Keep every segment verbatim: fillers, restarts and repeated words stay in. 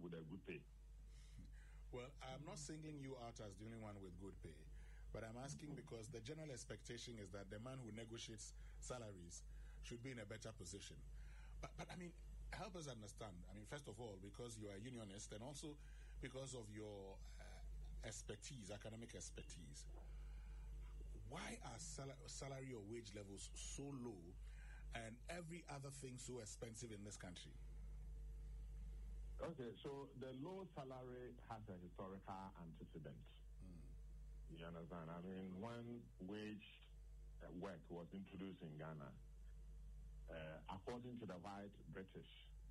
with a good pay. Well, I'm not singling you out as the only one with good pay, but I'm asking because the general expectation is that the man who negotiates salaries should be in a better position. But, but I mean, help us understand. I mean, first of all, because you are a unionist, and also because of your uh, expertise, academic expertise, why are sal- salary or wage levels so low and every other thing so expensive in this country? Okay, so the low salary has a historical antecedent. Mm. You understand? I mean, when wage uh, work was introduced in Ghana, uh, according to the white British,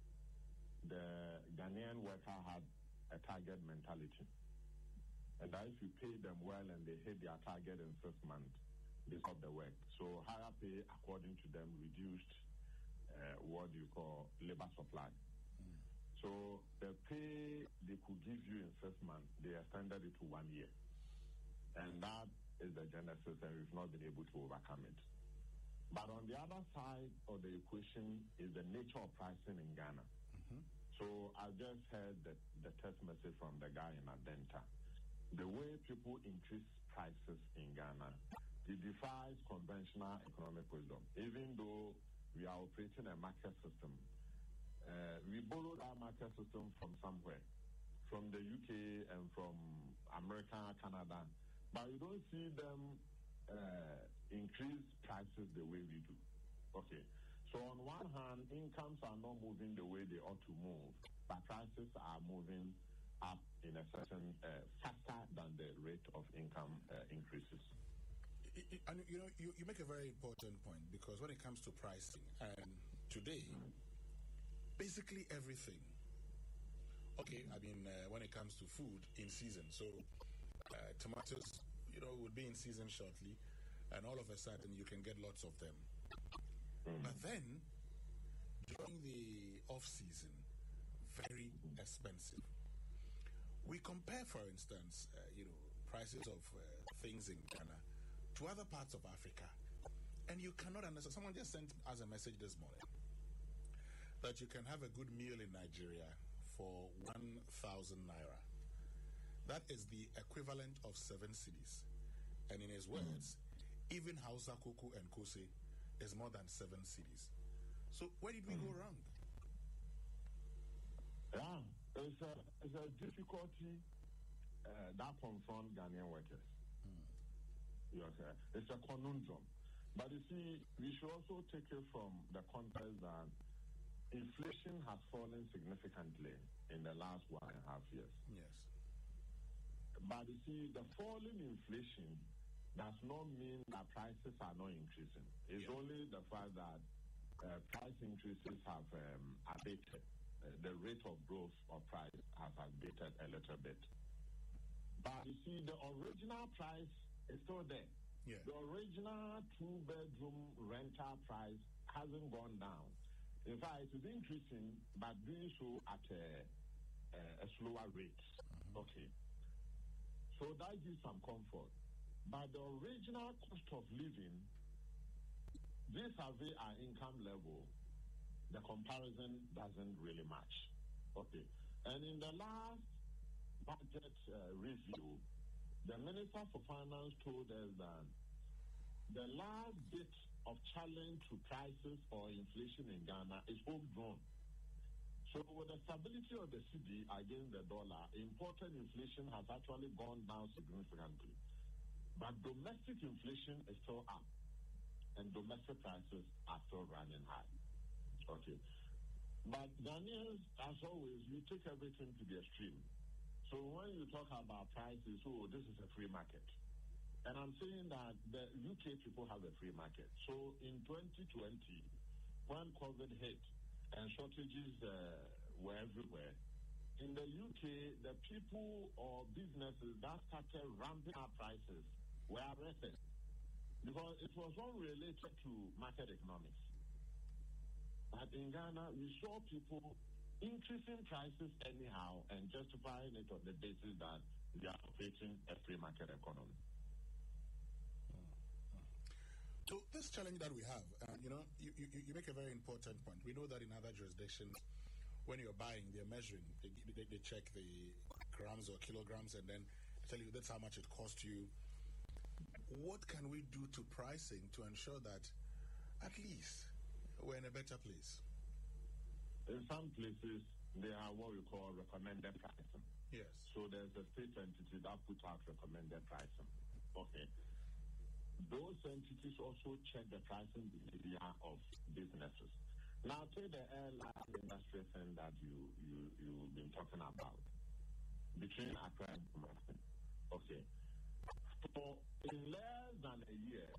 the Ghanaian worker had a target mentality. And that if you pay them well and they hit their target in six months, they stop the work. So higher pay, according to them, reduced uh, what you call labor supply. Mm. So the pay they could give you in six months, they extended it to one year. And that is the genesis, and we've not been able to overcome it. But on the other side of the equation is the nature of pricing in Ghana. Mm-hmm. So I just heard the, the text message from the guy in Adenta. The way people increase prices in Ghana, it defies conventional economic wisdom. Even though we are operating a market system, uh, we borrowed our market system from somewhere, from the U K and from America, Canada, but you don't see them uh, increase prices the way we do. Okay, so on one hand, incomes are not moving the way they ought to move, but prices are moving up in a certain uh, faster than the rate of income uh, increases. And you know, you, you make a very important point, because when it comes to pricing, and today, mm-hmm. basically everything. Okay, I mean, uh, when it comes to food in season, so uh, tomatoes, you know, would be in season shortly, and all of a sudden you can get lots of them. Mm-hmm. But then, during the off season, very expensive. We compare, for instance, uh, you know, prices of uh, things in Ghana to other parts of Africa, and you cannot understand. Someone just sent us a message this morning that you can have a good meal in Nigeria for one thousand naira. That is the equivalent of seven cedis. And in his words, mm. even Hausa Koko and Kose is more than seven cedis. So where did we mm. go wrong? Yeah, it's a, it's a difficulty uh, that confronts Ghanaian workers. Mm. Yes, uh, it's a conundrum. But you see, we should also take it from the context that inflation has fallen significantly in the last one and a half years. Yes. But you see, the falling inflation does not mean that prices are not increasing. It's yeah. only the fact that uh, price increases have um, abated. Uh, the rate of growth of price has abated a little bit. But you see, the original price is still there. Yeah. The original two-bedroom rental price hasn't gone down. In fact, it is increasing, but doing so at a, a, a slower rate. Mm-hmm. Okay. So that gives some comfort. But the original cost of living, vis-a-vis our income level, the comparison doesn't really match. Okay. And in the last budget uh, review, the Minister for Finance told us that the last bit of challenge to prices or inflation in Ghana is homegrown. So with the stability of the cedi against the dollar, imported inflation has actually gone down significantly. But domestic inflation is still up, and domestic prices are still running high. Okay. But Ghanaians, as always, you take everything to the extreme. So when you talk about prices, oh, this is a free market. And I'm saying that the U K people have a free market. So in twenty twenty, when COVID hit and shortages uh, were everywhere, in the U K, the people or businesses that started ramping up prices were arrested because it was all related to market economics. But in Ghana, we saw people increasing prices anyhow and justifying it on the basis that they are operating a free market economy. So this challenge that we have, uh, you know, you, you, you make a very important point. We know that in other jurisdictions, when you're buying, they're measuring. They, they, they check the grams or kilograms and then tell you that's how much it cost you. What can we do to pricing to ensure that at least we're in a better place? In some places, they are what we call recommended pricing. Yes. So there's a state entity that puts out recommended pricing. Okay. Those entities also check the pricing behavior of businesses. Now, take the airline industry thing that you, you, you've been talking about between Accra and Kumasi. Okay. So in less than a year,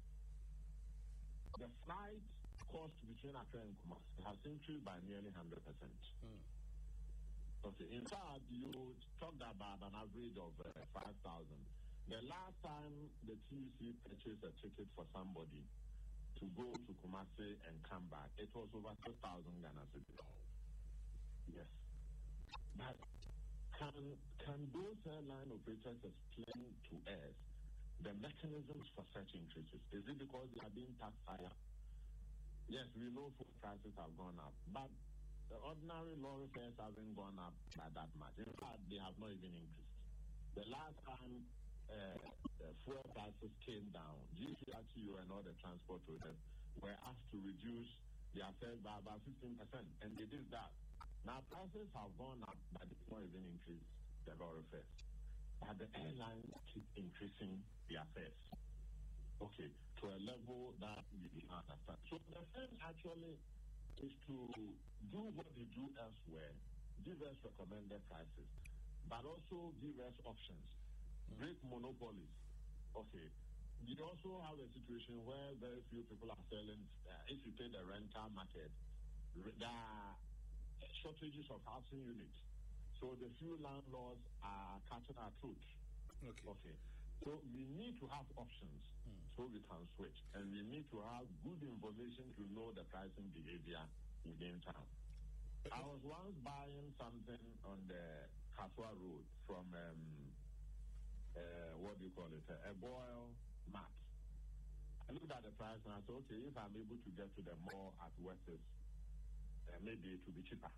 the flight cost between Accra and Kumasi has increased by nearly one hundred percent. Mm. Okay. In fact, you talked about an average of uh, five thousand. The last time the T U C purchased a ticket for somebody to go to Kumasi and come back, it was over two thousand Ghana cedis. Yes. But can, can those airline operators explain to us the mechanisms for such increases? Is it because they are being taxed higher? Yes, we know food prices have gone up, but the ordinary lorry fares haven't gone up by that much. In fact, they have not even increased. The last time uh, uh, fuel prices came down, G C R T U and all the transport owners were asked to reduce their fares by about fifteen percent, and they did that. Now, prices have gone up, but they not even increased the lorry fares. But the airlines keep increasing their fares. Okay, to a level that we do not understand. So the thing actually is to do what they do elsewhere, give us recommended prices, but also give us options, break monopolies. Okay, we also have a situation where very few people are selling. Uh, if you take the rental market, there are shortages of housing units. So the few landlords are cutting our throat. Okay. Okay. So we need to have options mm. so we can switch. And we need to have good information to know the pricing behavior within town. I was once buying something on the Kaswa Road from, um, uh, what do you call it, a boil mat. I looked at the price and I said, okay, if I'm able to get to the mall at Wes's, uh, maybe it will be cheaper.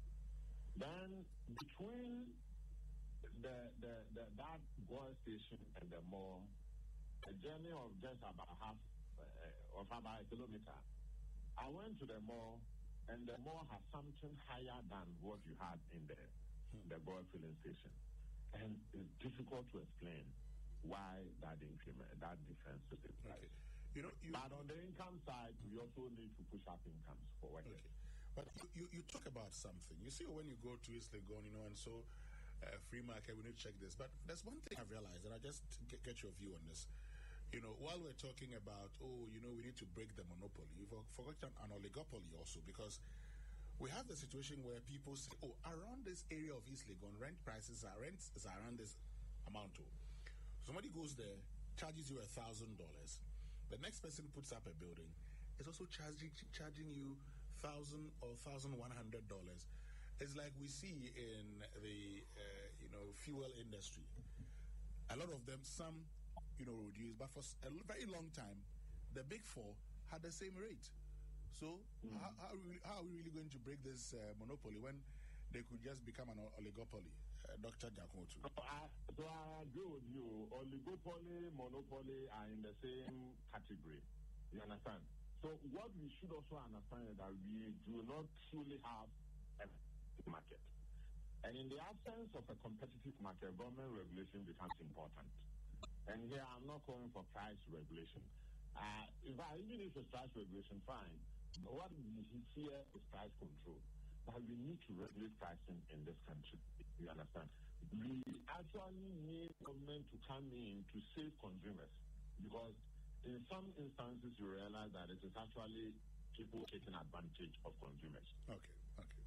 Then between The, the, the, that boil station and the mall, a journey of just about half, uh, of about a kilometer. I went to the mall, and the mall has something higher than what you had in the, hmm. the boil filling station. And it's difficult to explain why that increment, that difference is in price. Okay. You know, you, but on the income side, we also need to push up incomes for workers. Okay. But you, you, you talk about something. You see, when you go to East Legon, you know, and so Uh, free market, we need to check this. But there's one thing I've realized, and I just get, get your view on this. You know, while we're talking about, oh, you know, we need to break the monopoly, we've forgotten an oligopoly also, because we have the situation where people say, oh, around this area of East Legon, rent prices are rents is around this amount. Somebody goes there, charges you a thousand dollars. The next person puts up a building, is also charging charging you thousand or thousand one hundred dollars. It's like we see in the, uh, you know, fuel industry. A lot of them, some, you know, reduce, but for a very long time, the big four had the same rate. So mm-hmm. how, how, are we, how are we really going to break this uh, monopoly when they could just become an oligopoly? Uh, Doctor Jakotu. So I, so I agree with you. Oligopoly, monopoly are in the same category. You understand? So what we should also understand is that we do not truly have a market. And in the absence of a competitive market, government regulation becomes important. And here I'm not calling for price regulation. Uh, if I, even if it's price regulation, fine. But what we here is price control. But we need to regulate pricing in this country. You understand? We actually need government to come in to save consumers. Because in some instances, you realize that it is actually people taking advantage of consumers. Okay, okay.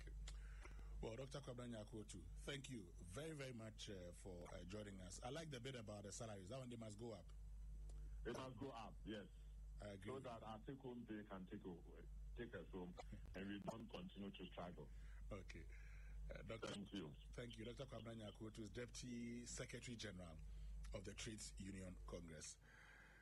Well, Doctor Kwabena Nyakotu, thank you very, very much uh, for uh, joining us. I like the bit about the salaries. That one, they must go up. They must go up, yes. I agree. So that our take-home pay can take, take us home and we don't continue to struggle. Okay. Uh, Doctor Thank you. Thank you. Doctor Kwabena Nyakotu is Deputy Secretary General of the Trades Union Congress.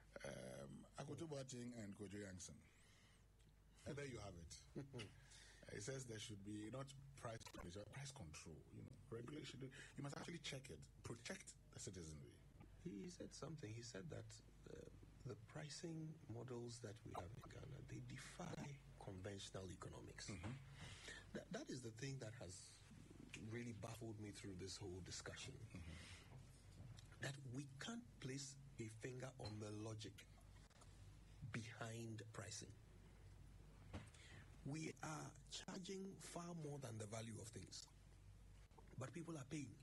Um, Akoto Boateng and Kojo Yankson. And there you have it. It says there should be not price regulation, price control. You know, regulation. You must actually check it, protect the citizenry. He said something. He said that uh, the pricing models that we have in Ghana, they defy conventional economics. Mm-hmm. That, that is the thing that has really baffled me through this whole discussion. Mm-hmm. That we can't place a finger on the logic behind pricing. We are charging far more than the value of things, but people are paying.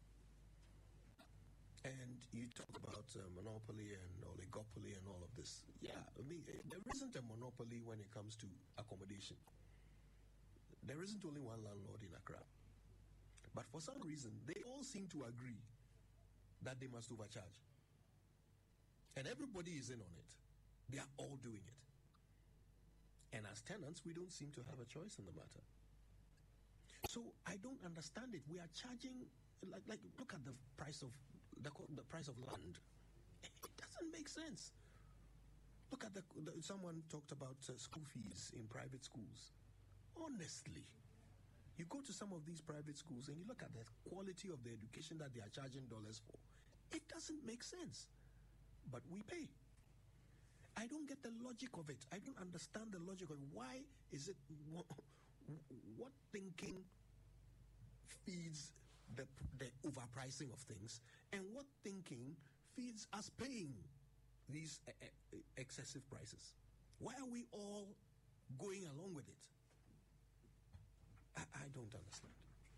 And you talk about uh, monopoly and oligopoly and all of this. Yeah, I mean, there isn't a monopoly when it comes to accommodation. There isn't only one landlord in Accra. But for some reason, they all seem to agree that they must overcharge. And everybody is in on it. They are all doing it. And as tenants, we don't seem to have a choice in the matter. So I don't understand it. We are charging, like, like look at the price of the, the price of land. It doesn't make sense. Look at the, the someone talked about uh, school fees in private schools. Honestly, you go to some of these private schools and you look at the quality of the education that they are charging dollars for. It doesn't make sense. But we pay. I don't get the logic of it. I don't understand the logic of it. Why is it, what, what thinking feeds the, the overpricing of things, and what thinking feeds us paying these uh, uh, excessive prices? Why are we all going along with it? I, I don't understand.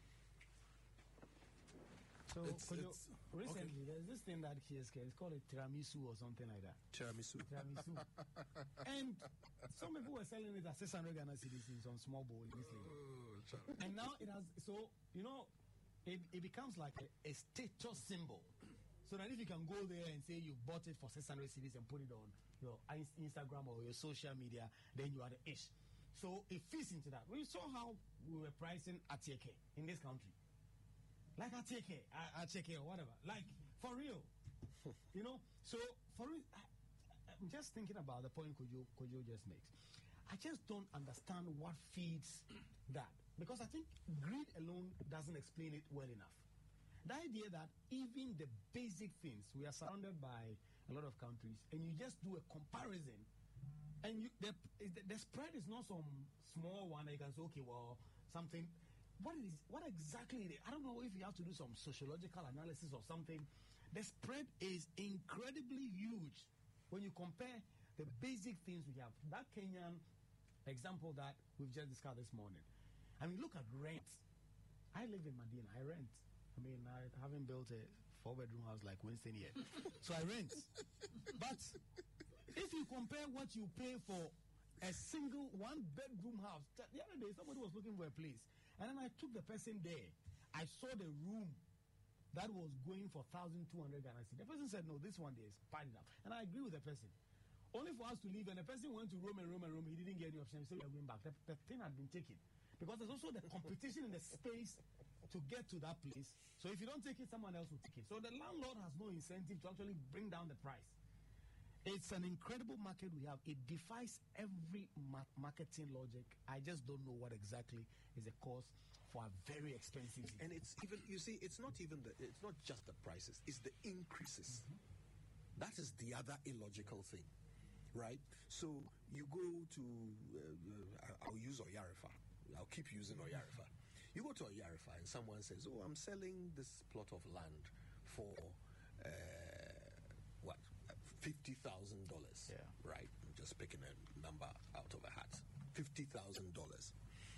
So, It's- could you- it's- recently, there's this thing that K S K, it's called a tiramisu or something like that. Tiramisu. Tiramisu. And some people were selling it at six hundred Ghana cedis in some small bowl in this lady. Oh, And now it has, so, you know, it, it becomes like a, a status symbol. So that if you can go there and say you bought it for six hundred cedis and put it on your ins- Instagram or your social media, then you are the ish. So it fits into that. We saw how we were pricing Atieke in this country. Like Atieke, Atieke or whatever. Like, for real. You know? So, for real, I, I'm just thinking about the point Kojo, Kojo just makes. I just don't understand what feeds that. Because I think greed alone doesn't explain it well enough. The idea that even the basic things, we are surrounded by a lot of countries, and you just do a comparison, and you, the, the, the spread is not some small one that you can say, okay, well, something. What is what exactly? It is? I don't know if you have to do some sociological analysis or something. The spread is incredibly huge when you compare the basic things we have. That Kenyan example that we've just discussed this morning. I mean, look at rent. I live in Medina. I rent. I mean, I haven't built a four-bedroom house like Winston yet, so I rent. But if you compare what you pay for a single one-bedroom house, the other day somebody was looking for a place. And then I took the person there. I saw the room that was going for one thousand two hundred Ghana cedis. The person said, no, this one there is padded up. And I agree with the person. Only for us to leave, and the person went to Rome and Rome and Rome. He didn't get any option. He said, we are going back. The, the thing had been taken. Because there's also the competition in the space to get to that place. So if you don't take it, someone else will take it. So the landlord has no incentive to actually bring down the price. It's an incredible market we have. It defies every ma- marketing logic. I just don't know what exactly is the cause for a very expensive thing. And it's even, you see, it's not even the, it's not just the prices, it's the increases. Mm-hmm. That is the other illogical thing, right? So you go to, uh, uh, I'll use Oyarifa. I'll keep using Oyarifa. You go to Oyarifa and someone says, oh, I'm selling this plot of land for, uh, what, fifty thousand dollars, yeah. Right? I'm just picking a number out of a hat. fifty thousand dollars.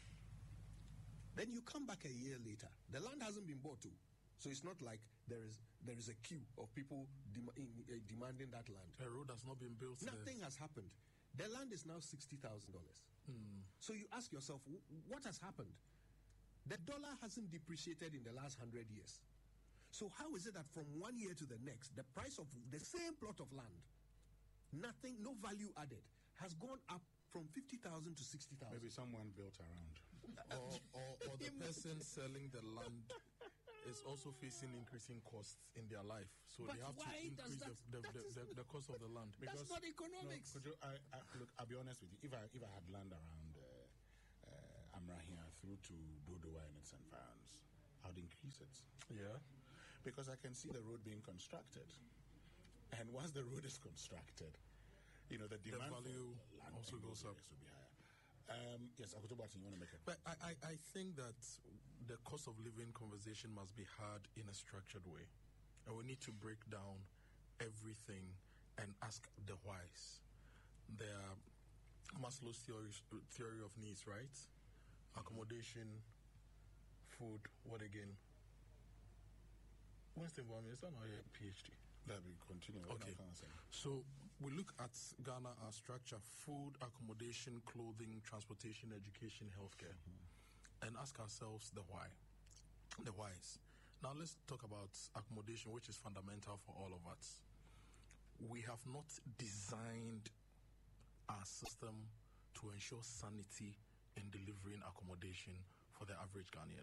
Then you come back a year later. The land hasn't been bought to. So it's not like there is there is a queue of people dem- in, uh, demanding that land. A road has not been built. Nothing there. has happened. The land is now sixty thousand dollars. Mm. So you ask yourself, w- what has happened? The dollar hasn't depreciated in the last hundred years. So how is it that from one year to the next, the price of the same plot of land, nothing, no value added, has gone up from fifty thousand to sixty thousand? Maybe someone built around. or, or, or the person selling the land is also facing increasing costs in their life. So But they have to why does increase that- the, the, that the, is the, not- the cost of the land. That's Because- not economics. No, could you, I, I, look, I'll be honest with you. If I if I had land around, uh, uh, I'm Umrahia through to Dodowa and its environs, I would increase it. Yeah. Because I can see the road being constructed. And once the road is constructed, you know, the The demand value for land also in goes those up. areas will be higher. Um, yes, Akutobati, you want to make a But I, I, I think that the cost of living conversation must be had in a structured way. And we need to break down everything and ask the whys. There are Maslow's theory, theory of needs, right? Accommodation, food, what again? Winston Bowman, is that not your PhD? That we continue. Okay. So we look at Ghana as structure: food, accommodation, clothing, transportation, education, healthcare, and ask ourselves the why, the whys. Now let's talk about accommodation, which is fundamental for all of us. We have not designed our system to ensure sanity in delivering accommodation for the average Ghanaian.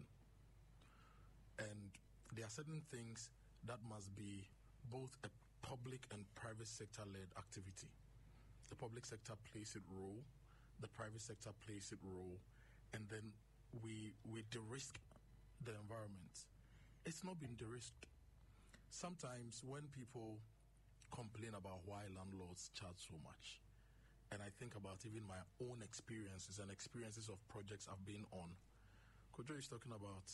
And there are certain things that must be both a public and private sector-led activity. The public sector plays its role, the private sector plays its role, and then we we de-risk the environment. It's not been de-risked. Sometimes when people complain about why landlords charge so much, and I think about even my own experiences and experiences of projects I've been on, Kojo is talking about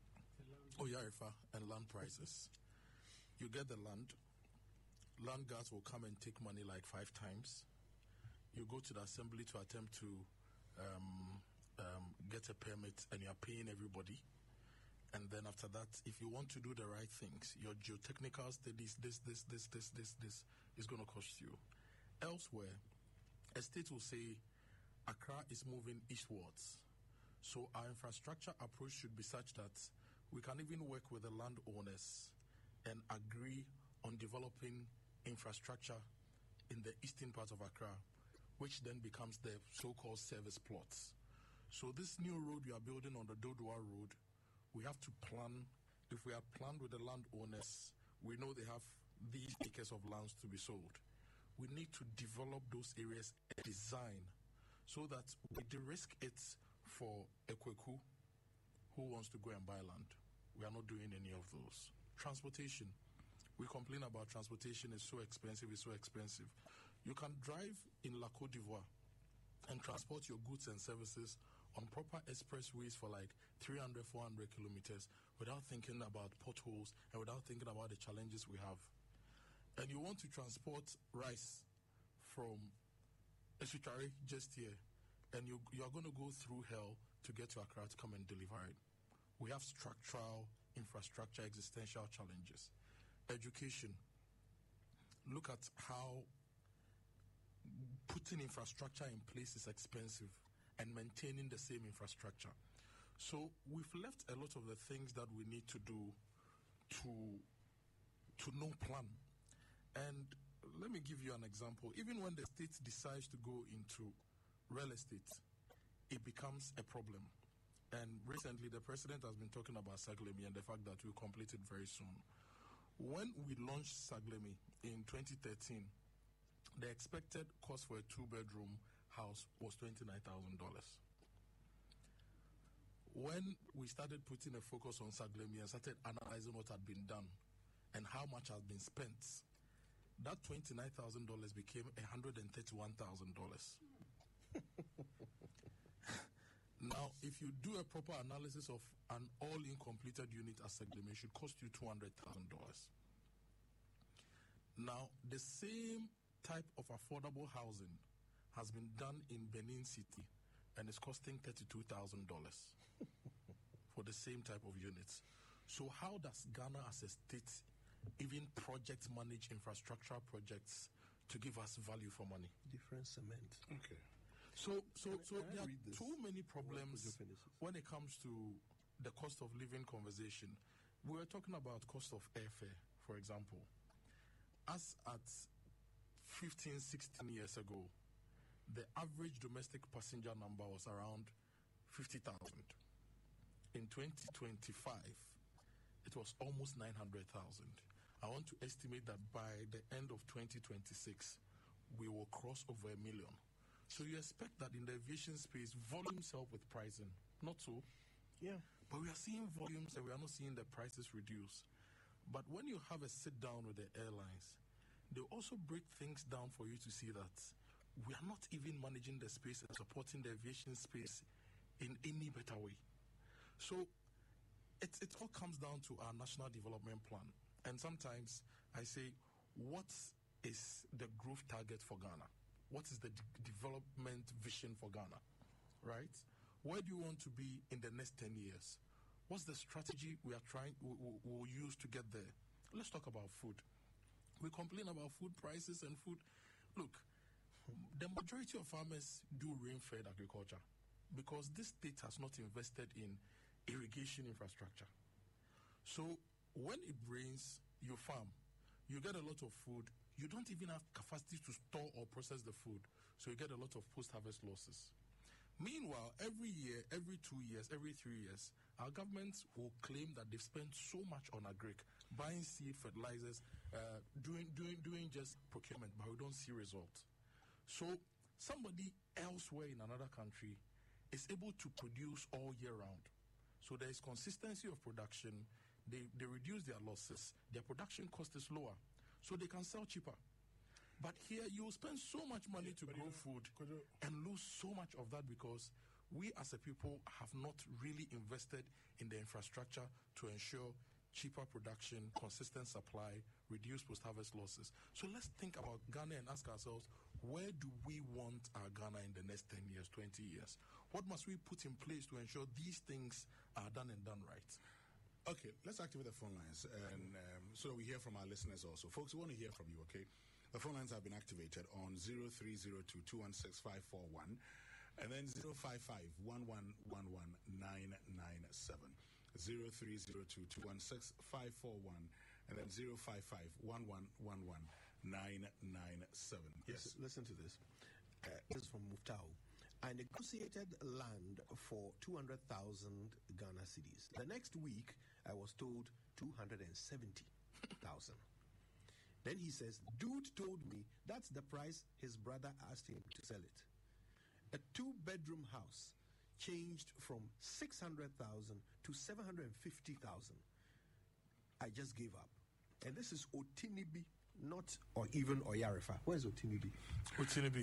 Oyarifa and land prices. You get the land, land guards will come and take money like five times. You go to the assembly to attempt to um, um, get a permit, and you're paying everybody. And then after that, if you want to do the right things, your geotechnical studies, this, this, this, this, this, this is going to cost you. Elsewhere, a state will say Accra is moving eastwards. So our infrastructure approach should be such that we can even work with the landowners and agree on developing infrastructure in the eastern part of Accra, which then becomes the so-called service plots. So this new road we are building on the Dodowa Road, we have to plan. If we are planned with the landowners, we know they have these acres of lands to be sold. We need to develop those areas and design so that we de-risk it for a Kweku who wants to go and buy land. We are not doing any of those. Transportation. We complain about transportation is so expensive, it's so expensive. You can drive in La Côte d'Ivoire and transport your goods and services on proper expressways for like three hundred, four hundred kilometers without thinking about potholes and without thinking about the challenges we have. And you want to transport rice from Esutare just here, and you, you are going to go through hell to get to Accra to come and deliver it. We have structural, infrastructure, existential challenges. Education. Look at how putting infrastructure in place is expensive and maintaining the same infrastructure. So we've left a lot of the things that we need to do to to no plan. And let me give you an example. Even when the state decides to go into real estate, it becomes a problem. And recently, the president has been talking about Saglemi and the fact that we'll complete it very soon. When we launched Saglemi in twenty thirteen, the expected cost for a two-bedroom house was twenty-nine thousand dollars. When we started putting a focus on Saglemi and started analyzing what had been done and how much has been spent, that twenty-nine thousand dollars became one hundred thirty-one thousand dollars. Now, if you do a proper analysis of an all-in completed unit as Saglemi, it should cost you two hundred thousand dollars. Now, the same type of affordable housing has been done in Benin City and is costing thirty-two thousand dollars for the same type of units. So how does Ghana as a state even project manage infrastructural projects to give us value for money? Different cement. Okay. So, so, Can I- so can I there are read this? too many problems Could you finish this? when it comes to the cost of living conversation. We were talking about cost of airfare, for example. As at fifteen, sixteen years ago, the average domestic passenger number was around fifty thousand. In twenty twenty-five, it was almost nine hundred thousand. I want to estimate that by the end of twenty twenty-six, we will cross over a million. So you expect that in the aviation space, volumes help with pricing. Not so. Yeah. But we are seeing volumes and we are not seeing the prices reduce. But when you have a sit down with the airlines, they also break things down for you to see that we are not even managing the space and supporting the aviation space in any better way. So it, it all comes down to our national development plan. And sometimes I say, what is the growth target for Ghana? What is the de- development vision for Ghana? Right? Where do you want to be in the next ten years? What's the strategy we are trying we, we, we'll use to get there? Let's talk about food. We complain about food prices and food. Look, the majority of farmers do rain-fed agriculture because this state has not invested in irrigation infrastructure. So when it rains, you farm, you get a lot of food. You don't even have capacity to store or process the food, so you get a lot of post-harvest losses. Meanwhile, every year, every two years, every three years, our governments will claim that they've spent so much on agric, buying seed, fertilizers, uh, doing, doing, doing just procurement, but we don't see results. So somebody elsewhere in another country is able to produce all year round. So there is consistency of production. They, they reduce their losses. Their production cost is lower, so they can sell cheaper. But here, you will spend so much money to grow food and lose so much of that because we as a people have not really invested in the infrastructure to ensure cheaper production, consistent supply, reduce post-harvest losses. So let's think about Ghana and ask ourselves, where do we want our Ghana in the next ten years, twenty years? What must we put in place to ensure these things are done and done right? Okay, let's activate the phone lines and um, so we hear from our listeners also. Folks, we want to hear from you, okay? The phone lines have been activated on zero three zero two, two one six, five four one and then zero five five, one one one one, nine nine seven. zero three zero two, two one six, five four one and then zero five five, one one one one, nine nine seven. Yes. Listen, listen to this. Uh, this is from Muftau. I negotiated land for two hundred thousand Ghana cedis. The next week, I was told two hundred seventy thousand. Then he says, dude told me that's the price his brother asked him to sell it. A two-bedroom house changed from six hundred thousand to seven hundred fifty thousand. I just gave up. And this is Otinibi, not or even Oyarifa. Where's Otinibi? Otinibi.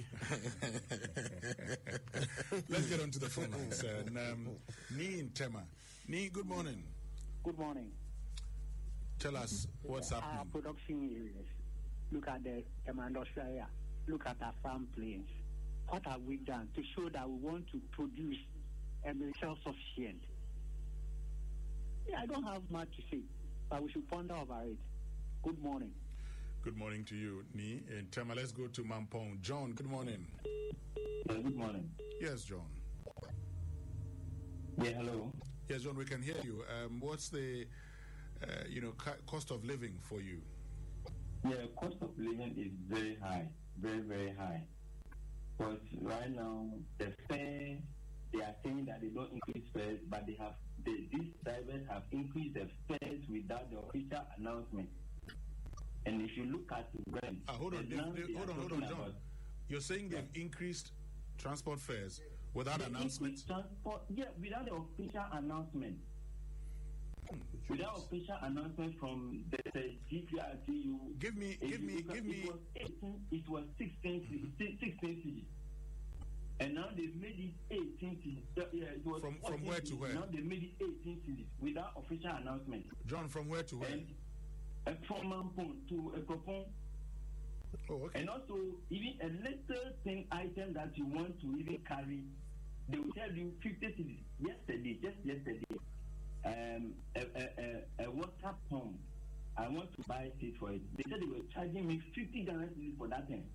Let's get on to the phone lines. And, um, Ni in Tema. Ni, good morning. Good morning. Tell us what's Our happening. production areas. Look at the Tema industrial area. Look at our farm plains. What have we done to show that we want to produce and be self-sufficient? Yeah, I don't have much to say, but we should ponder over it. Good morning. Good morning to you, Ni. In Tema, let's go to Mampong. John, good morning. Yeah, good morning. Yes, John. Yeah, hello. Yes, John, we can hear you. Um, what's the, uh, you know, ca- cost of living for you? Yeah, cost of living is very high, very, very high. But right now, the fare, they are saying that they don't increase fares, but they have, they, these drivers have increased the fares without the official announcement. And if you look at the rent, Ah, hold on, the they- land they- they hold are on, hold on, talking John. about- You're saying they've increased transport fares without They announcement? increased transport, yeah, without the official announcement. Without official announcement from the, the G P R T U. Give me, If give you me, look at- give me. It was eighteen. It was sixteen. Mm-hmm. sixteen cities, and now they've made it eighteen cities. Uh, yeah, it was From- from fourteen where to cities. where? Now they made it eighteen cities without official announcement. John, from where to where? And uh, from Mampong to Ekropong, Oh, okay. and also even a little thing item that you want to even carry, they will tell you fifty cities. Yesterday, just yesterday, um, a, a, a, a water pump. I want to buy it for it. They said they were charging me fifty Ghana cedis for that thing.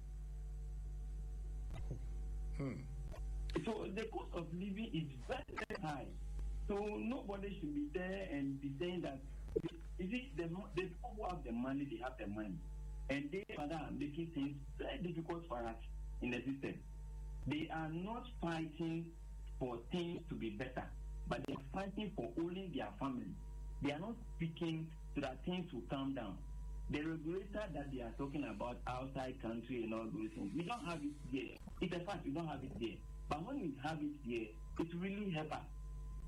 Hmm. So the cost of living is very, very high. So nobody should be there and be saying that. You see, the, the people who have the money, they have the money, and they rather are making things very difficult for us in the system. They are not fighting for things to be better, but they are fighting for only their family. They are not speaking so that things will calm down. The regulator that they are talking about outside country and all those things, we don't have it here. It's a fact, we don't have it here. But when we have it here, it really helps us.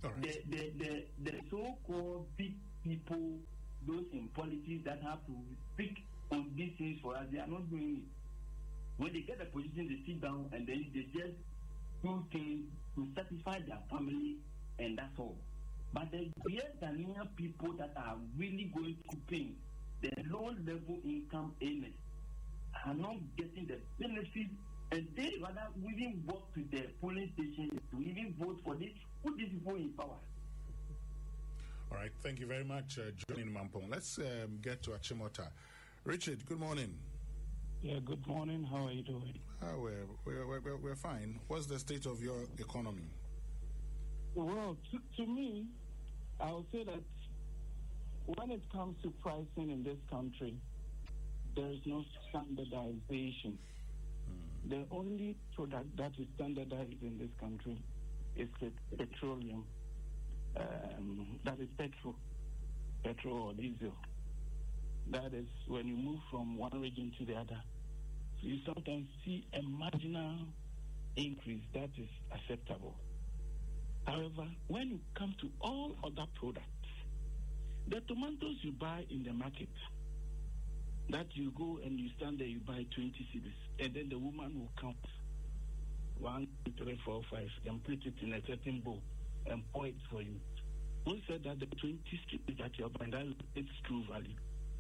All right. The, the, the, the so-called big people, those in politics that have to speak on these things for us, they are not doing it. When they get a position, they sit down and then they just do things to satisfy their family, and that's all. But the real Ghanaian people that are really going to pain, the low-level income earners, are not getting the benefits, and they rather even walk to the polling station to even vote for this, put these people in power. All right, thank you very much, uh, John in Mampong. Let's um, get to Achimota. Richard, good morning. Yeah, good morning. How are you doing? Uh, we're, we're, we're, we're fine. What's the state of your economy? Well, to, to me, I would say that when it comes to pricing in this country, there is no standardization. Hmm. The only product that is standardized in this country is petroleum. Um, that is petrol, petrol or diesel. That is when you move from one region to the other. So you sometimes see a marginal increase that is acceptable. However, when you come to all other products, the tomatoes you buy in the market, that you go and you stand there, you buy twenty cedis, and then the woman will count one, two, three, four, five, and put it in a certain bowl and pour it for you. Who said that the twenty cedis that you're buying, that it's true value?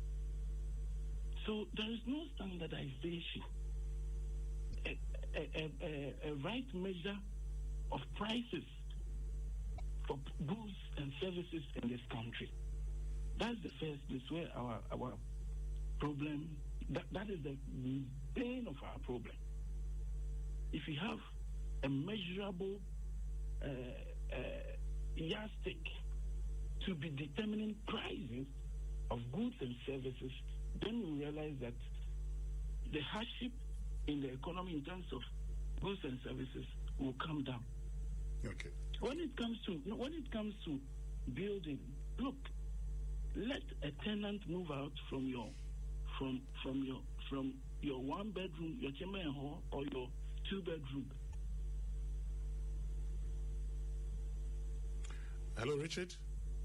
So there is no standardization, a, a, a, a right measure of prices for goods and services in this country. That's the first place where our our problem, that, that is the pain of our problem. If you have a measurable uh, uh, yardstick to be determining prices of goods and services, then we realize that the hardship in the economy in terms of goods and services will come down. Okay. When it comes to when it comes to building, look, let a tenant move out from your from from your from your one bedroom, your chamber and hall, or your two bedroom. Hello, Richard.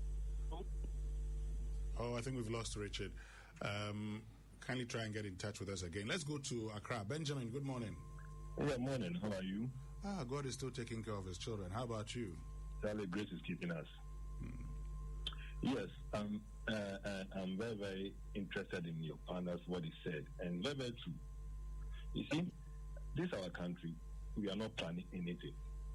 Oh, I think we've lost Richard. Um, kindly try and get in touch with us again. Let's go to Accra. Benjamin, good morning. Good morning. How are you? Ah, God is still taking care of his children. How about you? Charlie, grace is keeping us. Hmm. Yes, um, uh, uh, I'm very, very interested in your partners, what he said, and very, very true. You see, this is our country. We are not planning anything.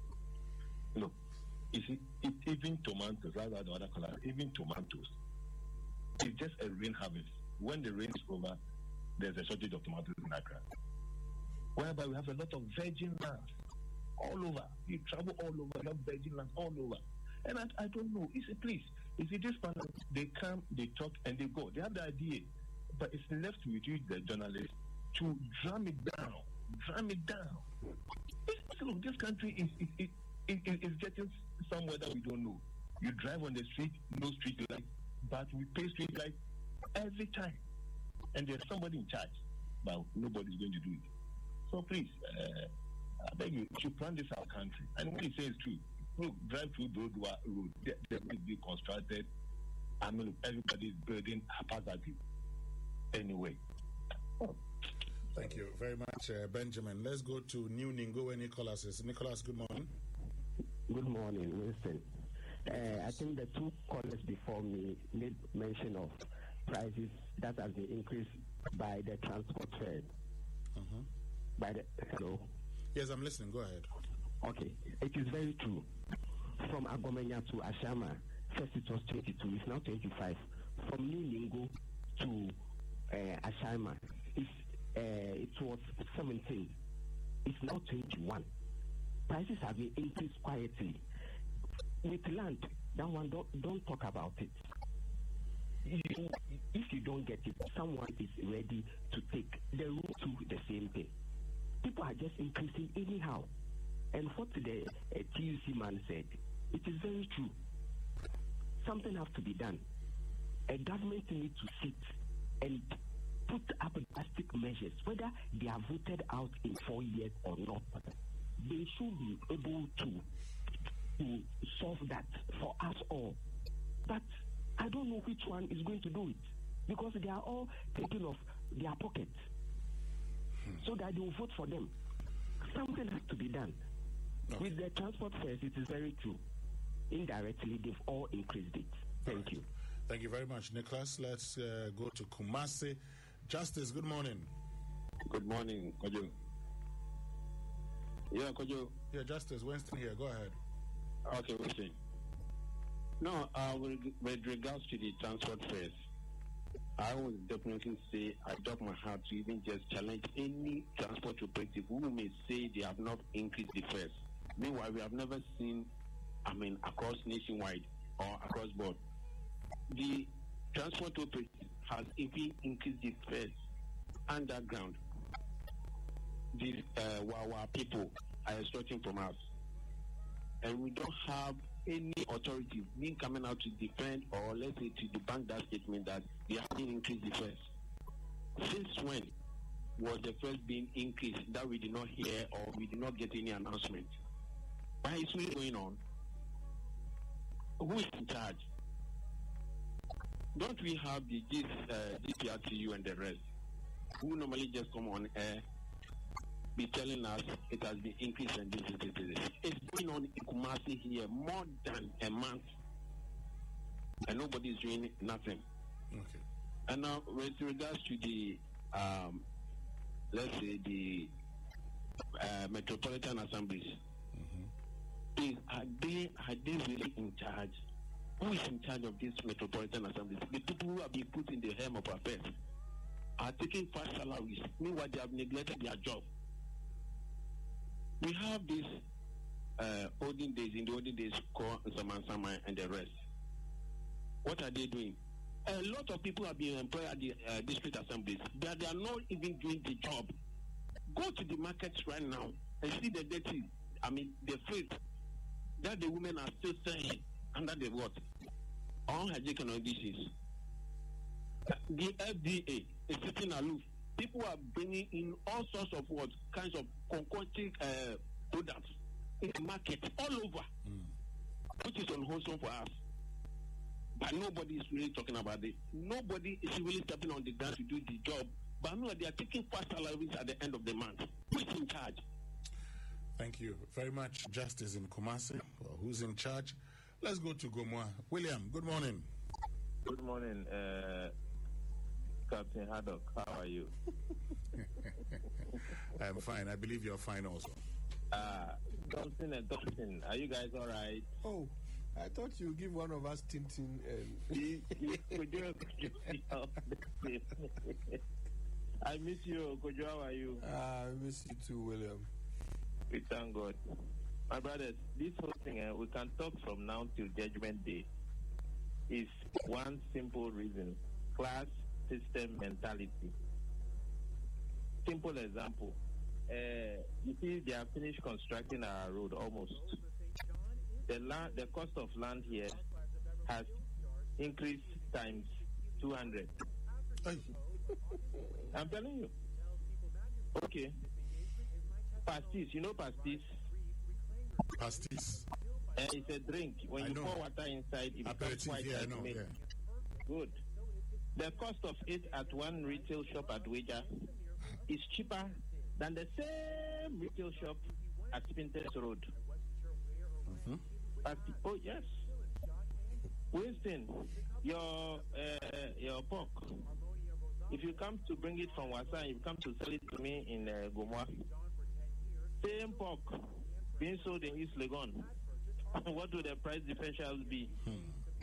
Look, you see, it, even tomatoes, rather than other colors, even tomatoes, it's just a rain harvest. When the rain is over, there's a shortage of tomatoes in Accra. Whereby we have a lot of virgin lands all over. You travel all over, you have virgin lands all over. And I, I don't know. You see, please, you see, this panel, they come, they talk, and they go. They have the idea, but it's left with you, the journalists, to drum it down, drum it down. This, look, this country is is, is, is is getting somewhere that we don't know. You drive on the street, no street light, but we pay street light every time, and there's somebody in charge, but nobody's going to do it. So please, uh, I beg you, to plan this our country. And what he says is true. Look, drive through those roads. They, they will be constructed. I mean, everybody is building haphazardly. Anyway. Oh. Thank you very much, uh, Benjamin. Let's go to New Ningo where Nicholas is. Nicholas, good morning. Good morning, Winston. Uh, I think the two callers before me made mention of prices that has been increased by the transport fare. Uh-huh. By the hello. Yes, I'm listening. Go ahead. Okay, it is very true. From Agomenya to Ashama, first it was twenty-two, it's now twenty-five. From New Ningo to uh, Ashama, it's, uh, it was seventeen. It's now twenty-one. Prices have been increased quietly. With land, that one, don't, don't talk about it. You, if you don't get it, someone is ready to take the route to the same thing. People are just increasing anyhow. And what the uh, T U C man said, it is very true. Something has to be done. A government needs to sit and put up drastic measures, whether they are voted out in four years or not. They should be able to to solve that for us all. But I don't know which one is going to do it, because they are all thinking of their pockets, hmm. so that they will vote for them. Something has to be done. Okay. With the transport fares, it is very true. Indirectly, they've all increased it. Thank right. you. Thank you very much, Nicholas. Let's uh, go to Kumasi. Justice, good morning. Good morning, Kojo. Yeah, Kojo. Yeah, Justice, Winston here. Go ahead. Okay, Winston. No, uh, with, with regards to the transport fares, I would definitely say I drop my heart to even just challenge any transport operative who may say they have not increased the fares. Meanwhile, we have never seen, I mean, across nationwide or across board, the transport operative has even increased the fares underground. These uh, Wawa people are extorting from us, and we don't have any authority being coming out to defend or let's say to debunk that statement that they have been increased the fares. Since when was the fares being increased that we did not hear or we did not get any announcement? Why is it going on? Who is in charge? Don't we have the G, uh, G P R T U and the rest who normally just come on air be telling us it has been increased and this is this, this, this. It's going on in Kumasi here more than a month and nobody is doing nothing. Okay. And now with regards to the um, let's say the uh, metropolitan assemblies, mm-hmm. is, are they are they really in charge? Who is in charge of these metropolitan assemblies? The people who have been put in the helm of affairs are taking fast salaries. Meanwhile, they have neglected their job. We have these uh, olden days, in the olden days, called Samansama and the rest. What are they doing? A lot of people have been employed at the uh, district assemblies, but they are not even doing the job. Go to the markets right now and see the dirty, I mean, the fruit that the women are still selling under the what? Unhygienic conditions. The F D A is sitting aloof. People are bringing in all sorts of what kinds of concocted uh, products in the market all over, mm. which is unwholesome for us. But nobody is really talking about it. Nobody is really stepping on the ground to do the job. But no, they are taking fast salaries at the end of the month. Who is in charge? Thank you very much, Justice in Kumasi. Well, who's in charge? Let's go to Gomoa. William, good morning. Good morning, uh, Captain Haddock. How are you? I'm fine. I believe you're fine also. Uh, Thompson and Thompson, are you guys all right? Oh, I thought you give one of us Tintin and... I miss you, Kojo. How are you? Uh, I miss you too, William. We thank God. My brothers, this whole thing, uh, we can talk from now till Judgment Day, is one simple reason: class system mentality. Simple example. Uh, you see, they have finished constructing our road almost. The land, the cost of land here has increased times two hundred. I'm telling you. Okay. Pastis, you know pastis? Pastis. Uh, it's a drink. When I you know. pour water inside, it becomes quite yeah, like I know, milk. Yeah. Good. The cost of it at one retail shop at Wager is cheaper than the same retail shop at Spintex Road. Mm-hmm. But, oh, yes. Winston, your uh, your pork, if you come to bring it from Wasa, you come to sell it to me in uh, Gomoa. Same pork being sold in East Legon. What would the price differentials be? Hmm.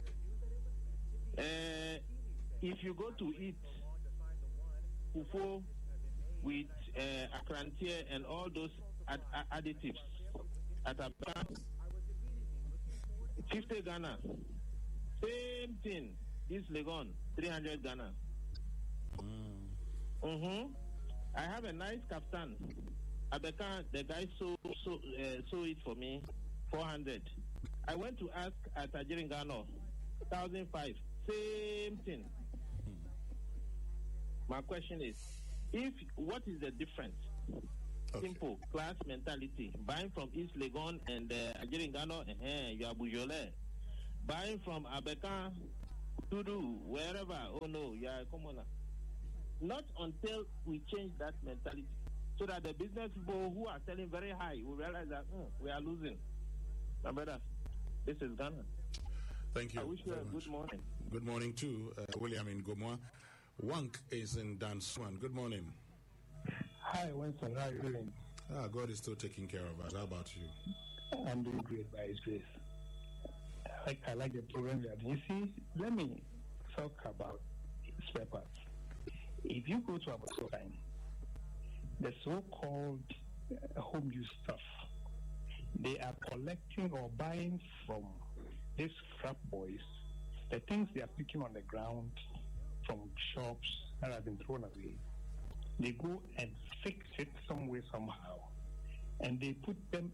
Uh, if you go to eat fufu with uh, akrantie and all those ad- ad- additives at a fifty Ghana, same thing. This Legon, three hundred Ghana. Mm. Mm-hmm. I have a nice kaftan. Abeka, the guy sold so, uh, sold it for me, four hundred. I went to ask at Tajiringano, one thousand five. Same thing. My question is, if what is the difference? Okay. Simple class mentality. Buying from East Legon and uh, Ajiringano, uh, you are Bujole. Buying from Abeka, Tudu, wherever, oh no, you are a commoner. Not until we change that mentality, so that the business people who are selling very high will realize that mm, we are losing. My brother, this is Ghana. Thank you. I wish you a much. good morning. Good morning too, uh, William in Gomoa. Wank is in Dan Swan. Good morning. Hi, Winston. How are you doing? Ah, God is still taking care of us. How about you? I'm doing great by His grace. I like, I like the program that you see. Let me talk about spare parts. If you go to our store, the so-called uh, home use stuff, they are collecting or buying from these scrap boys the things they are picking on the ground from shops that have been thrown away. They go and fix it some way, somehow, and they put them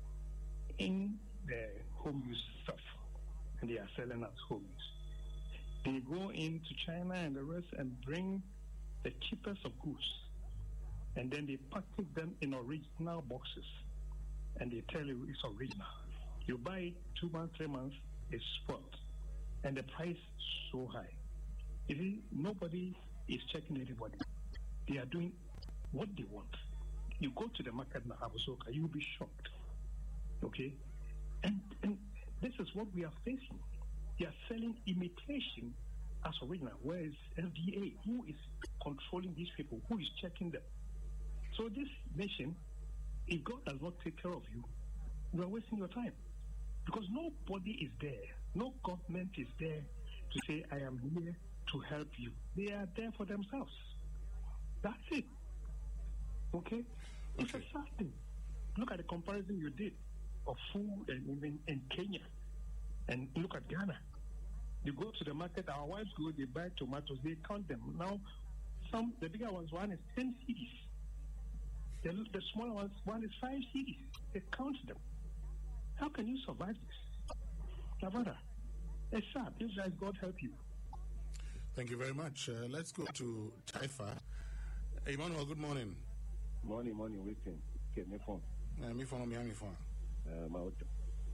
in the home use stuff, and they are selling as home use. They go into China and the rest and bring the cheapest of goods, and then they package them in original boxes, and they tell you it's original. You buy it two months, three months, it's spoiled, and the price is so high. You see, nobody is checking anybody. They are doing what they want. You go to the market in Abusoka, you'll be shocked. Okay? And, and this is what we are facing. They are selling imitation as original. Where is F D A? Who is controlling these people? Who is checking them? So this nation, if God does not take care of you, you are wasting your time. Because nobody is there. No government is there to say, I am here to help you. They are there for themselves. That's it. Okay? It's okay. a sad thing. Look at the comparison you did of food and even in Kenya. And look at Ghana. You go to the market, our wives go, they buy tomatoes, they count them. Now, some, the bigger ones, one is ten cedis. The, the smaller ones, one is five cedis. They count them. How can you survive this? My brother, it's sad. This guys, God help you. Thank you very much. Uh, let's go to Taifa. Emmanuel, good morning. Morning, morning, waiting. Okay, my phone. Uh, my phone, my phone. Uh, my auto.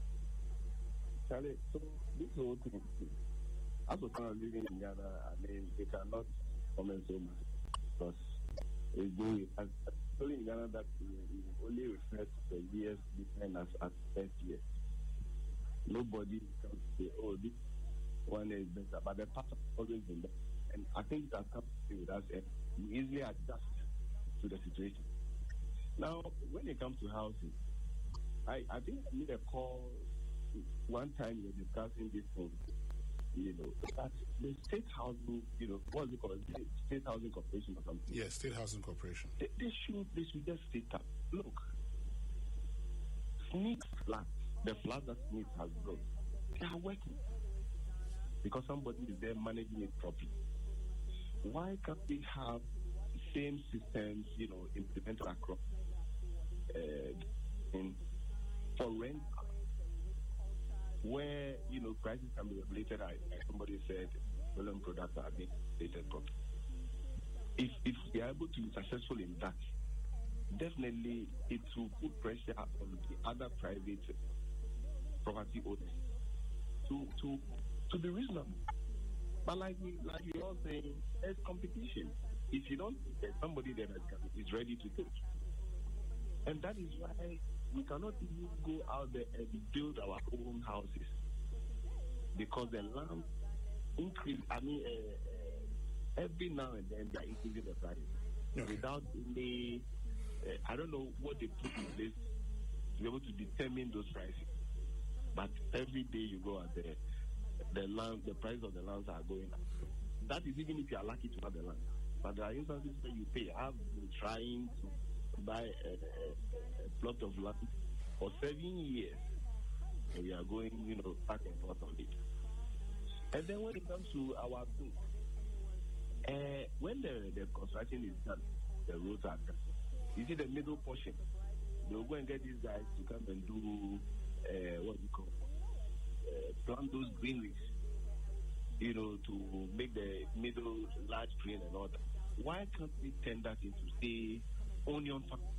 Charlie, so this whole thing, as a person living in Ghana, I mean, they cannot comment so much because it's the, as, as only in Ghana that we, we only refer to the years different as at first year. Nobody can say, oh, this one is better, but the pattern always been there. And I think that comes with us and we easily adjust to the situation. Now, when it comes to housing, I, I think I made a call one time we were discussing this thing, you know, that the state housing, you know, what's it called? State Housing Corporation or something. Yes, State Housing Corporation. They, they should they should just state up. Look, Smith flat, the flat that Smith has built, they are working because somebody is there managing it properly. Why can't we have the same systems, you know, implemented across uh, in for rent, where you know prices can be regulated? Like somebody said, building products are being regulated properly. If if we are able to be successful in that, definitely it will put pressure on the other private property owners to to to be reasonable. But like we like you all saying, there's competition. If you don't, there's somebody there that is ready to take. And that is why we cannot even go out there and build our own houses, because the land increase. I mean, uh, uh, every now and then they are increasing the price okay. without any. Uh, I don't know what they put in place to be able to determine those prices. But every day you go out there, the land, the price of the lands are going up. That is even if you are lucky to have the land. But there are instances where you pay. I've been trying to buy a, a, a plot of land for seven years. And we are going, you know, back and forth on it. And then when it comes to our food, uh, when the, the construction is done, the roads are done. You see the middle portion, they'll go and get these guys to come and do, uh, what do you call uh, plant those greeneries, you know, to make the middle large green and all that. Why can't we turn that into, say, onion farm?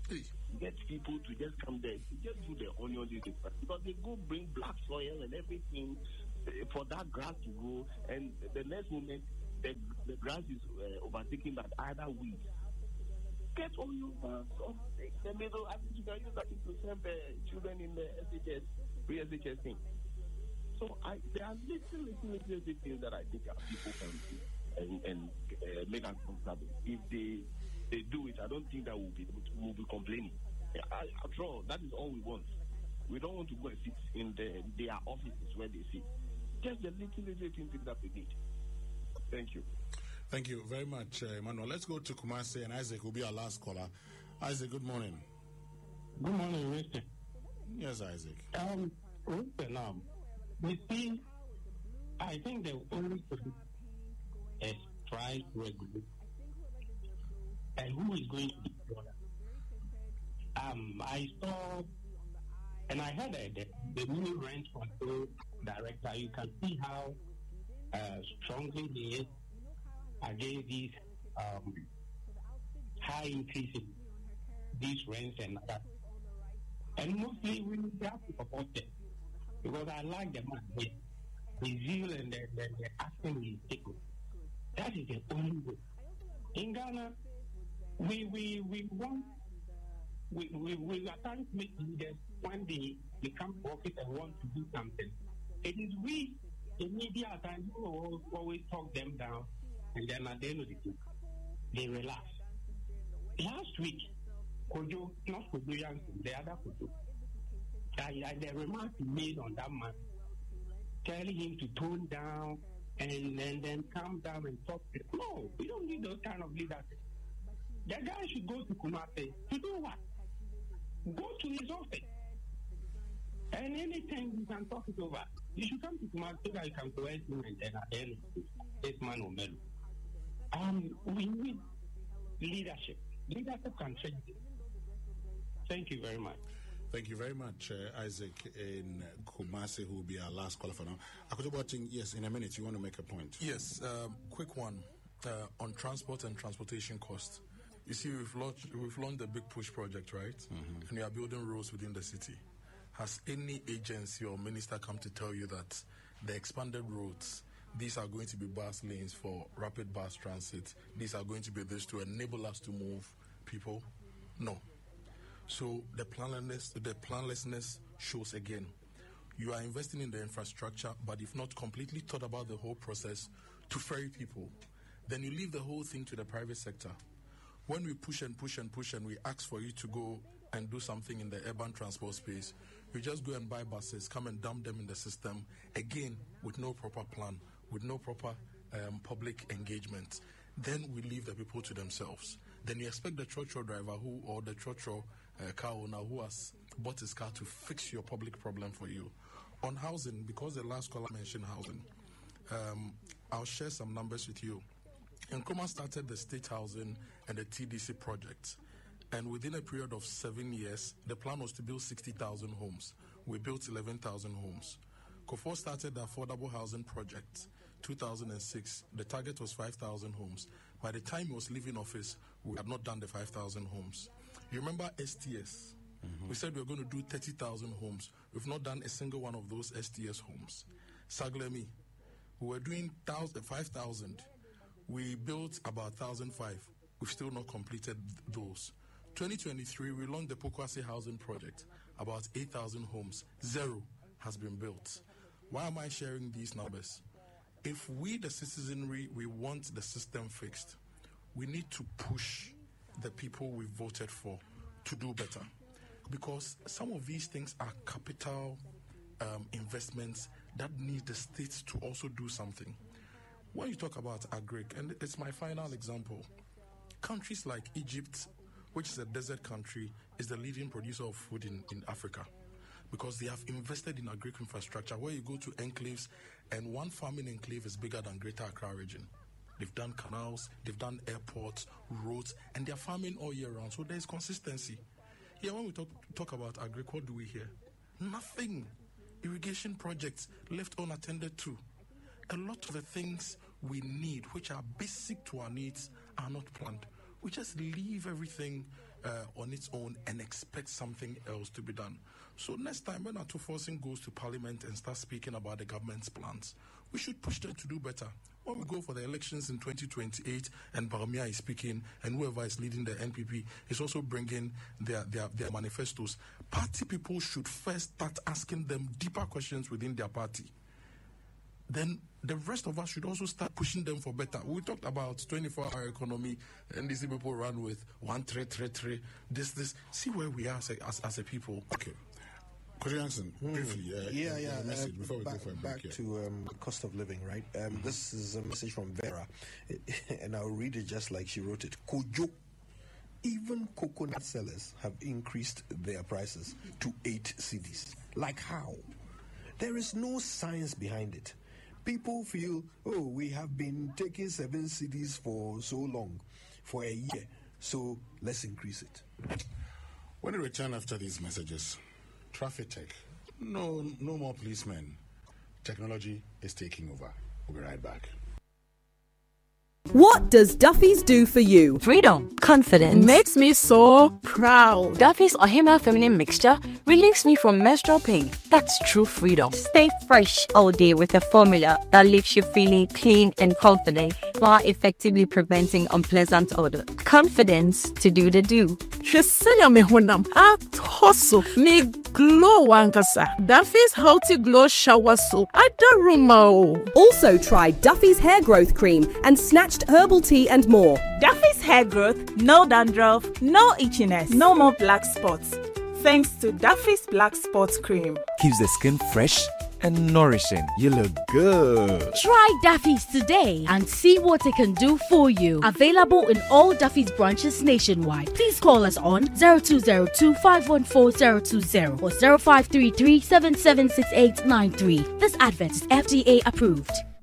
Get people to just come there, just do the onion this because they go bring black soil and everything uh, for that grass to grow, and the next moment the, the grass is uh, overtaken by other weeds. Get onion bags off the middle. I think you can use that to serve the children in the S H S, pre-S H S thing. So I, there are little, little, little, little things that I think our people can do and, and uh, make us comfortable. If they they do it, I don't think that we'll be able to, we'll be complaining. I, after all, that is all we want. We don't want to go and sit in the, their offices where they sit. Just the little, little things that we need. Thank you. Thank you very much, uh, Emmanuel. Let's go to Kumasi, and Isaac will be our last caller. Isaac, good morning. Good morning, Mister Yes, Isaac. Um, listen, um, you see, I think the only solution is price regulation. And who is going to be product? Um, I saw, and I heard that the, the new rent control director, you can see how uh, strongly he is against these um, high increases, these rents and that. And mostly we have to support them because I like the man, the, the zeal and the, the, the action he's taking. That is the only way. In Ghana, we we we want we we, we are trying to make leaders when they, they come to office and want to do something. It is we, the media at times, who always, always talk them down, and then at the end of the day, they relax. Last week, Kojo, not Kojo Yankee, the other Kojo, I, I, the remarks he made on that man, telling him to tone down and, and then calm down and talk. No, we don't need those kind of leaders. The guy should go to Kumasi to do what? Go to his office. And anything you can talk it over. You should come to Kumasi so that you can correct him and then at the end of this man will mellow. Um, we need leadership. Leadership can change it. Thank you very much. Thank you very much, uh, Isaac in Kumasi, who will be our last caller for now. Watching, yes, in a minute, you want to make a point? Yes, um, quick one uh, on transport and transportation costs. You see, we've launched, we've launched the Big Push project, right? Mm-hmm. And we are building roads within the city. Has any agency or minister come to tell you that the expanded roads, these are going to be bus lanes for rapid bus transit, these are going to be this to enable us to move people? No. So the planlessness, the planlessness shows again. You are investing in the infrastructure, but if not completely thought about the whole process to ferry people, then you leave the whole thing to the private sector. When we push and push and push and we ask for you to go and do something in the urban transport space, you just go and buy buses, come and dump them in the system, again, with no proper plan, with no proper um, public engagement. Then we leave the people to themselves. Then you expect the trotro driver who, or the trotro uh, car owner who has bought his car to fix your public problem for you. On housing, because the last caller mentioned housing, um, I'll share some numbers with you. Nkrumah started the state housing and the T D C project. And within a period of seven years, the plan was to build sixty thousand homes. We built eleven thousand homes. Kufuor started the affordable housing project, two thousand six. The target was five thousand homes. By the time he was leaving office, we had not done the five thousand homes. You remember S T S? Mm-hmm. We said we were going to do thirty thousand homes. We've not done a single one of those S T S homes. Saglemi, we were doing five thousand. We built about one thousand five. We've still not completed those. twenty twenty-three, we launched the Pokwase Housing Project, about eight thousand homes. Zero has been built. Why am I sharing these numbers? If we, the citizenry, we want the system fixed, we need to push the people we voted for to do better. Because some of these things are capital um, investments that need the states to also do something. When you talk about agric, and it's my final example, countries like Egypt, which is a desert country, is the leading producer of food in, in Africa because they have invested in agric infrastructure where you go to enclaves and one farming enclave is bigger than Greater Accra region. They've done canals, they've done airports, roads, and they're farming all year round. So there's consistency. Here, when we talk, talk about agric, what do we hear? Nothing. Irrigation projects left unattended to. A lot of the things we need, which are basic to our needs, are not planned. We just leave everything uh, on its own and expect something else to be done. So next time when Ato Forson goes to Parliament and starts speaking about the government's plans, we should push them to do better. When we go for the elections in twenty twenty-eight and Barumia is speaking and whoever is leading the N P P is also bringing their, their, their manifestos, party people should first start asking them deeper questions within their party. Then the rest of us should also start pushing them for better. We talked about twenty-four hour economy, and these people run with one, three, three, three, this, this. See where we are as a, as, as a people. Okay. Coach Jansen, briefly, uh, yeah, yeah. message uh, before we back, go for a break. back Yeah. to um, the cost of living, right? Um, mm-hmm. This is a message from Vera, and I'll read it just like she wrote it. Kojo, even coconut sellers have increased their prices to eight cedis. Like how? There is no science behind it. People feel, oh, we have been taking seven cedis for so long, for a year, so let's increase it. When we return after these messages, traffic tech, no, no more policemen. Technology is taking over. We'll be right back. What does Duffy's do for you? Freedom. Confidence. Makes me so proud. Duffy's Ohima Feminine Mixture relieves me from menstrual pain. That's true freedom. Stay fresh all day with a formula that leaves you feeling clean and confident while effectively preventing unpleasant odor. Confidence to do the do. Shesenya me honam at hustle me glow wankasa. Duffy's Healthy Glow Shower Soap. I don't know. Also try Duffy's Hair Growth Cream and Snatched Herbal Tea and more. Duffy's Hair Growth, no dandruff, no itchiness, no more black spots. Thanks to Duffy's Black Spots Cream. Keeps the skin fresh and nourishing. You look good. Try Duffy's today and see what it can do for you. Available in all Duffy's branches nationwide. Please call us on zero two zero two, five one four, zero two zero or zero five three three, seven seven six eight nine three. This advert is F D A approved.